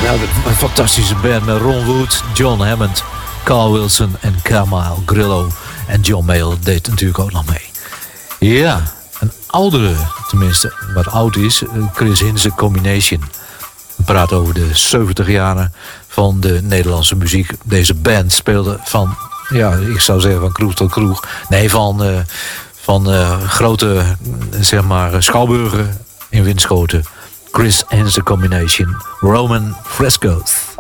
Een fantastische band met Ron Wood, John Hammond, Carl Wilson en Carmine Grillo. En John Mayall deed natuurlijk ook nog mee. Ja, een oudere, tenminste wat oud is, Chris Hinze Combination. We praten over de 70 jaren van de Nederlandse muziek. Deze band speelde van, ja, ik zou zeggen van kroeg tot kroeg. Nee, van grote, zeg maar, schouwburgen in Winschoten. Chris Hinze Combination, Roman Frescoes.